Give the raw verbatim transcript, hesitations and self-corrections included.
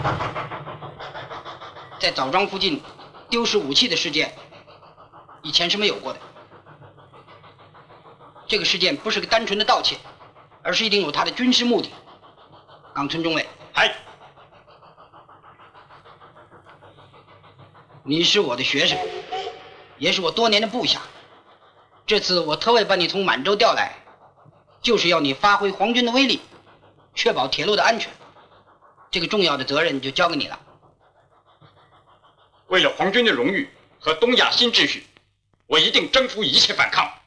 在枣庄附近丢失武器的事件，以前是没有过的。这个事件不是个单纯的盗窃，而是一定有它的军事目的。冈村中尉， 嗨， 你是我的学生，也是我多年的部下。这次我特为把你从满洲调来，就是要你发挥皇军的威力，确保铁路的安全。这个重要的责任就交给你了。 为了皇军的荣誉和东亚新秩序，我一定征服一切反抗。